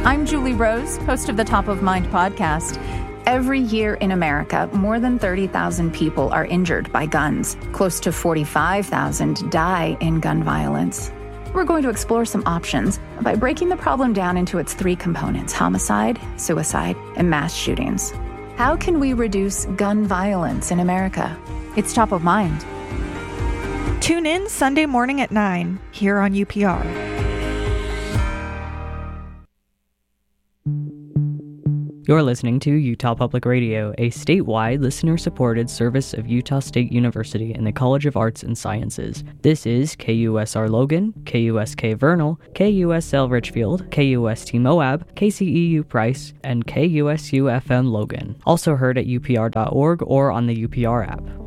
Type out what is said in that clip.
I'm Julie Rose, host of the Top of Mind podcast. Every year in America, more than 30,000 people are injured by guns. Close to 45,000 die in gun violence. We're going to explore some options by breaking the problem down into its three components: homicide, suicide, and mass shootings. How can we reduce gun violence in America? It's Top of Mind. Tune in Sunday morning at 9 here on UPR. You're listening to Utah Public Radio, a statewide, listener-supported service of Utah State University and the College of Arts and Sciences. This is KUSR Logan, KUSK Vernal, KUSL Richfield, KUST Moab, KCEU Price, and KUSU FM Logan. Also heard at upr.org or on the UPR app.